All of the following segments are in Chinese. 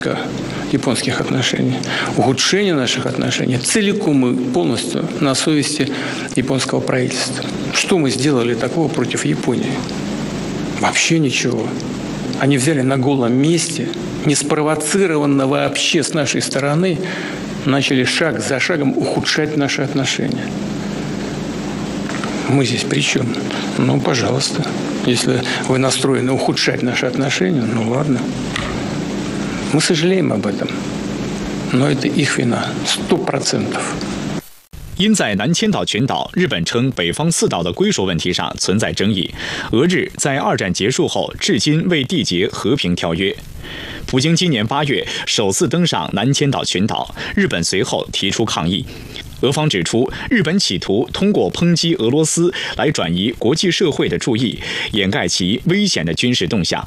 японских отношений. Ухудшение наших отношений целиком и полностью на совести японского правительства. Что мы сделали такого против Японии? Вообще ничего. Они взяли на голом месте, не спровоцированно вообще с нашей стороны, начали шаг за шагом ухудшать наши отношения. Мы здесь при чем? Ну, пожалуйста. Если вы настроены ухудшать наши отношения, ну ладно. Мы сожалеем об этом, но это их вина 100%。 因在南千岛群岛日本称北方四岛的归属问题上存在争议，俄日在二战结束后至今未缔结和平条约。普京今年8月首次登上南千岛群岛，日本随后提出抗议。俄方指出，日本企图通过抨击俄罗斯来转移国际社会的注意，掩盖其危险的军事动向。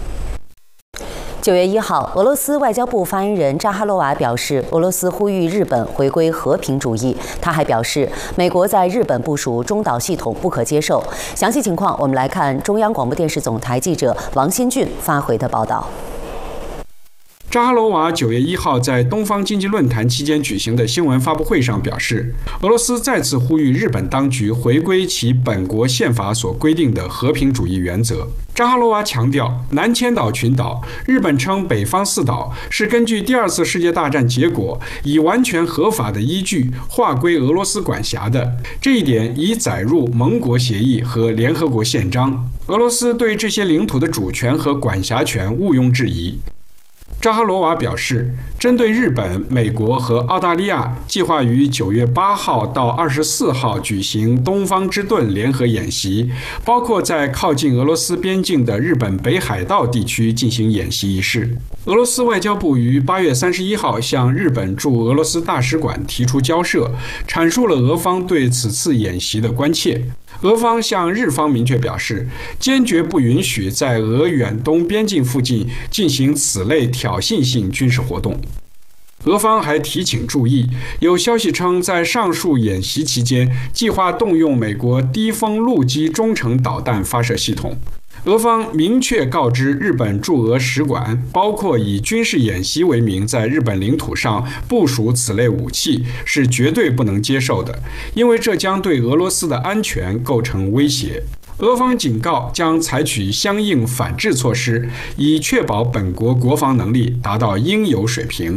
9月1号，俄罗斯外交部发言人扎哈罗娃表示，俄罗斯呼吁日本回归和平主义。他还表示，美国在日本部署中导系统不可接受。详细情况，我们来看中央广播电视总台记者王新俊发回的报道。 扎哈罗娃9月1号在东方经济论坛期间举行的新闻发布会上表示，俄罗斯再次呼吁日本当局回归其本国宪法所规定的和平主义原则。扎哈罗娃强调，南千岛群岛，日本称北方四岛，是根据第2次世界大战结果以完全合法的依据划归俄罗斯管辖的，这一点已载入盟国协议和联合国宪章。俄罗斯对这些领土的主权和管辖权毋庸置疑。扎哈罗娃表示，针对日本、美国和澳大利亚计划于9月8号到24号举行东方之盾联合演习，包括在靠近俄罗斯边境的日本北海道地区进行演习一事。俄罗斯外交部于8月31号向日本驻俄罗斯大使馆提出交涉，阐述了俄方对此次演习的关切。俄方向日方明确表示，坚决不允许在俄远东边境附近进行此类挑衅性军事活动。俄方还提醒注意，有消息称，在上述演习期间，计划动用美国低风陆基中程导弹发射系统。俄方明确告知日本驻俄使馆，包括以军事演习为名在日本领土上部署此类武器是绝对不能接受的，因为这将对俄罗斯的安全构成威胁。俄方警告将采取相应反制措施，以确保本国国防能力达到应有水平。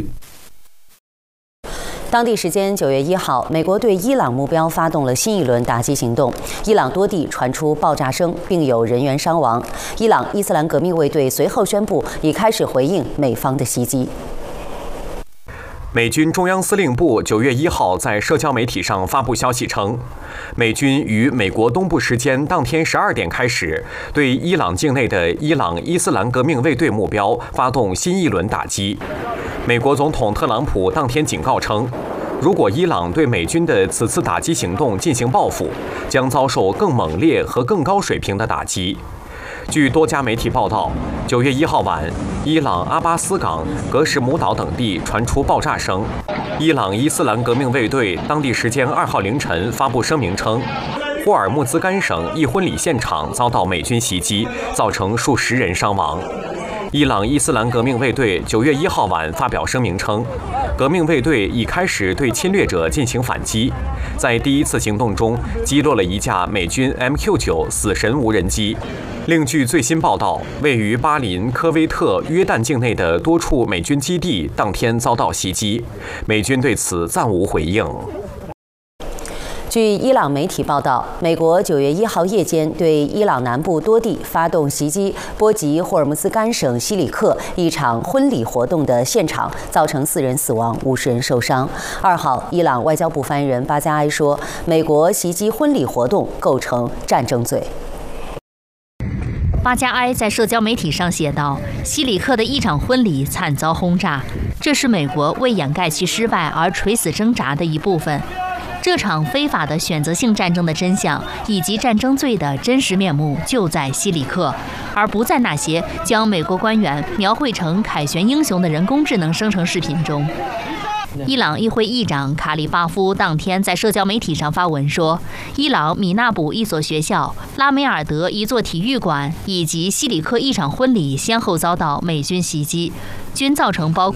当地时间9月1号，美国对伊朗目标发动了新一轮打击行动。伊朗多地传出爆炸声，并有人员伤亡。伊朗伊斯兰革命卫队随后宣布已开始回应美方的袭击。 美军中央司令部9月1号在社交媒体上发布消息称，美军于美国东部时间当天12点开始，对伊朗境内的伊朗伊斯兰革命卫队目标发动新一轮打击。美国总统特朗普当天警告称，如果伊朗对美军的此次打击行动进行报复，将遭受更猛烈和更高水平的打击。据多家媒体报道，9月1号晚，伊朗阿巴斯港、格什姆岛等地传出爆炸声。伊朗伊斯兰革命卫队当地时间2号凌晨发布声明称，霍尔木兹干省一婚礼现场遭到美军袭击，造成数十人伤亡。伊朗伊斯兰革命卫队9月1号晚发表声明称，革命卫队已开始对侵略者进行反击，在第一次行动中击落了一架美军 MQ-9死神无人机。另据最新报道，位于巴林、科威特、约旦境内的多处美军基地当天遭到袭击，美军对此暂无回应。 据伊朗媒体报道，美国9月1号夜间对伊朗南部多地发动袭击，波及霍尔木兹干省西里克一场婚礼活动的现场，造成4人死亡，50人受伤。2号，伊朗外交部发言人巴加埃说，美国袭击婚礼活动构成战争罪。 巴加埃在社交媒体上写道：“西里克的一场婚礼惨遭轰炸，这是美国为掩盖其失败而垂死挣扎的一部分。这场非法的选择性战争的真相以及战争罪的真实面目就在西里克，而不在那些将美国官员描绘成凯旋英雄的人工智能生成视频中。”伊朗议会议长卡里巴夫当天在社交媒体上发文说，伊朗米纳卜一所学校、拉梅尔德一座体育馆以及西里克一场婚礼先后遭到美军袭击，均造成包括